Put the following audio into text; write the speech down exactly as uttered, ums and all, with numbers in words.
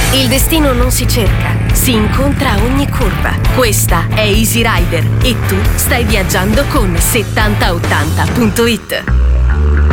Il destino non si cerca, si incontra a ogni curva. Questa è Easy Rider e tu stai viaggiando con settanta ottanta punto it.